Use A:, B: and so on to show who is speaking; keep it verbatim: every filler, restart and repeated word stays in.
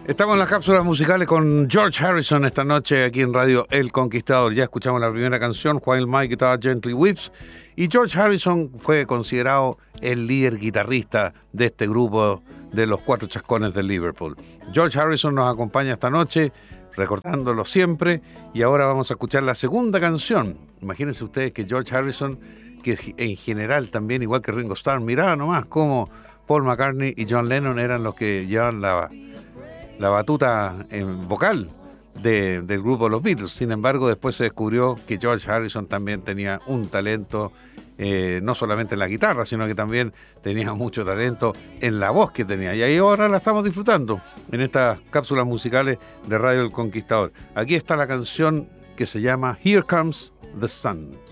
A: Estamos en las cápsulas musicales con George Harrison esta noche aquí en Radio El Conquistador. Ya escuchamos la primera canción, While My Guitar Gently Weeps, y George Harrison fue considerado el líder guitarrista de este grupo de los Cuatro Chascones de Liverpool. George Harrison nos acompaña esta noche, recordándolo siempre, y ahora vamos a escuchar la segunda canción. Imagínense ustedes que George Harrison, que en general también, igual que Ringo Starr, mirá nomás cómo Paul McCartney y John Lennon eran los que llevaban la... la batuta en vocal de, del grupo Los Beatles. Sin embargo, después se descubrió que George Harrison también tenía un talento, eh, no solamente en la guitarra, sino que también tenía mucho talento en la voz que tenía. Y ahí ahora la estamos disfrutando en estas cápsulas musicales de Radio El Conquistador. Aquí está la canción que se llama Here Comes the Sun.